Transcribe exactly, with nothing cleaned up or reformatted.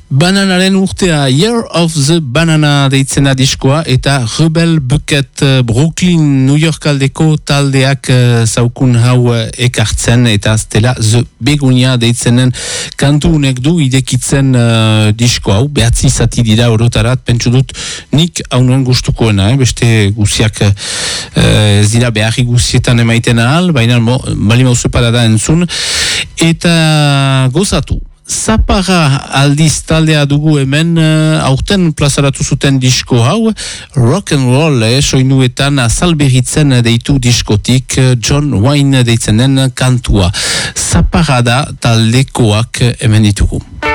Bananaren urtea, Year of the Banana deitzena diskoa, eta Rebel Bucket Brooklyn, New York aldeko taldeak uh, zaukun hau uh, ekartzen, eta aztela The Begunia deitzenen kantu unek du idekitzen uh, disko hau, behatzi zati dira orotarat, pentsu dut nik haunuen gustukoena, eh? Beste guziak uh, zira beharri guzietan emaiten ahal, baina bali mauzepada da entzun, eta gozatu. Zapara aldiz taldea dugu hemen, uh, aurten plazaratu zuten disko hau, rock and roll, eh, soinuetan azalberritzen deitu diskotik, John Wayne deitzenen kantua. Zapara da taldekoak hemen ditugu.